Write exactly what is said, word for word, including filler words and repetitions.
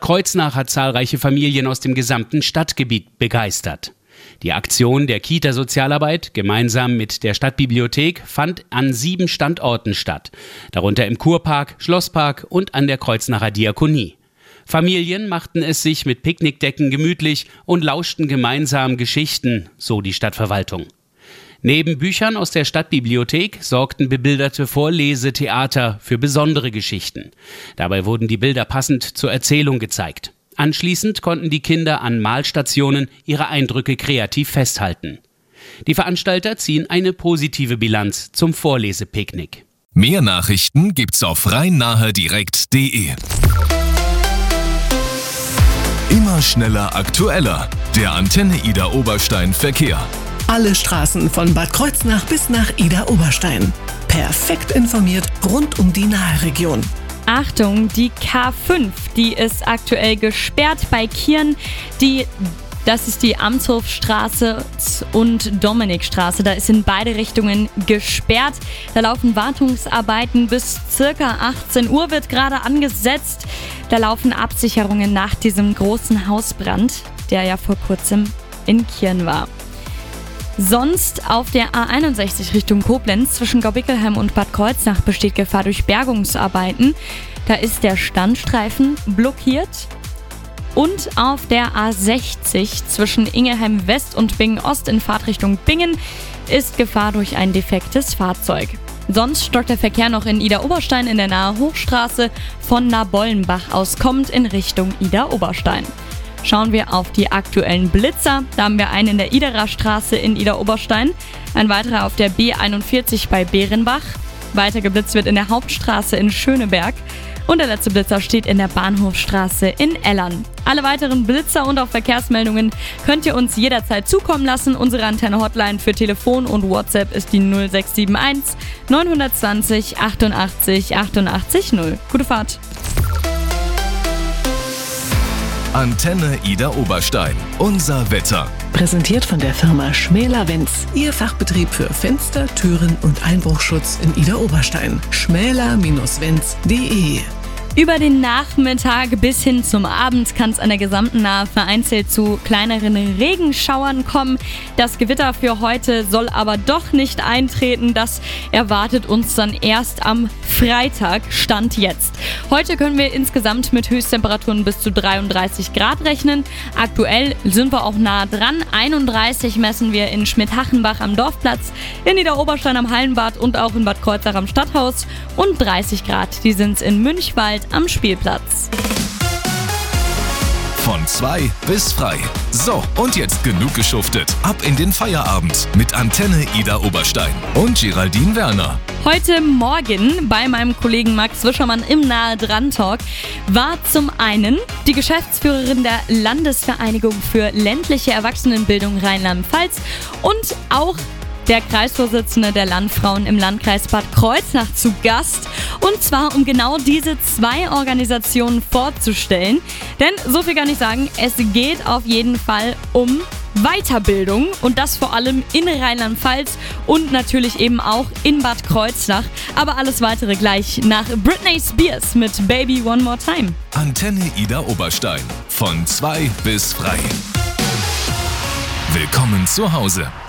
Kreuznach hat zahlreiche Familien aus dem gesamten Stadtgebiet begeistert. Die Aktion der Kita-Sozialarbeit gemeinsam mit der Stadtbibliothek fand an sieben Standorten statt, darunter im Kurpark, Schlosspark und an der Kreuznacher Diakonie. Familien machten es sich mit Picknickdecken gemütlich und lauschten gemeinsam Geschichten, so die Stadtverwaltung. Neben Büchern aus der Stadtbibliothek sorgten bebilderte Vorlesetheater für besondere Geschichten. Dabei wurden die Bilder passend zur Erzählung gezeigt. Anschließend konnten die Kinder an Malstationen ihre Eindrücke kreativ festhalten. Die Veranstalter ziehen eine positive Bilanz zum Vorlesepicknick. Mehr Nachrichten gibt's auf rhein-nahe direkt punkt de. Immer schneller, aktueller. Der Antenne Idar Oberstein Verkehr. Alle Straßen von Bad Kreuznach bis nach Idar Oberstein. Perfekt informiert rund um die Naheregion. Achtung, die K fünf, die ist aktuell gesperrt bei Kirn. Die, das ist die Amtshofstraße und Dominikstraße. Da ist in beide Richtungen gesperrt. Da laufen Wartungsarbeiten bis circa achtzehn Uhr wird gerade angesetzt. Da laufen Absicherungen nach diesem großen Hausbrand, der ja vor kurzem in Kirn war. Sonst auf der A einundsechzig Richtung Koblenz zwischen Gaubickelheim und Bad Kreuznach besteht Gefahr durch Bergungsarbeiten. Da ist der Standstreifen blockiert. Und auf der A sechzig zwischen Ingelheim West und Bingen Ost in Fahrtrichtung Bingen ist Gefahr durch ein defektes Fahrzeug. Sonst stockt der Verkehr noch in Idar Oberstein in der Nahe Hochstraße von Nabollenbach aus kommend in Richtung Idar Oberstein. Schauen wir auf die aktuellen Blitzer. Da haben wir einen in der Idarer Straße in Idar Oberstein, ein weiterer auf der B einundvierzig bei Bärenbach. Weiter geblitzt wird in der Hauptstraße in Schöneberg. Und der letzte Blitzer steht in der Bahnhofstraße in Ellern. Alle weiteren Blitzer und auch Verkehrsmeldungen könnt ihr uns jederzeit zukommen lassen. Unsere Antenne-Hotline für Telefon und WhatsApp ist die null sechs sieben eins neun zwei null achtundachtzig achtundachtzig null. Gute Fahrt! Antenne Idar Oberstein. Unser Wetter. Präsentiert von der Firma Schmäler-Wenz. Ihr Fachbetrieb für Fenster, Türen und Einbruchschutz in Idar Oberstein. schmäler Bindestrich wenz punkt de. Über den Nachmittag bis hin zum Abend kann es an der gesamten Nahe vereinzelt zu kleineren Regenschauern kommen. Das Gewitter für heute soll aber doch nicht eintreten. Das erwartet uns dann erst am Freitag, Stand jetzt. Heute können wir insgesamt mit Höchsttemperaturen bis zu dreiunddreißig Grad rechnen. Aktuell sind wir auch nah dran. einunddreißig messen wir in Schmidhachenbach am Dorfplatz, in Idar Oberstein am Hallenbad und auch in Bad Kreuznach am Stadthaus. Und dreißig Grad, die sind es in Münchwald am Spielplatz. Von zwei bis frei. So, und jetzt genug geschuftet. Ab in den Feierabend mit Antenne Idar Oberstein und Geraldine Werner. Heute Morgen bei meinem Kollegen Max Wischermann im Nahe dran Talk war zum einen die Geschäftsführerin der Landesvereinigung für ländliche Erwachsenenbildung Rheinland-Pfalz und auch der Kreisvorsitzende der Landfrauen im Landkreis Bad Kreuznach zu Gast. Und zwar, um genau diese zwei Organisationen vorzustellen. Denn, so viel kann ich sagen, es geht auf jeden Fall um Weiterbildung. Und das vor allem in Rheinland-Pfalz und natürlich eben auch in Bad Kreuznach. Aber alles weitere gleich nach Britney Spears mit Baby One More Time. Antenne Idar Oberstein. Von zwei bis frei. Willkommen zu Hause.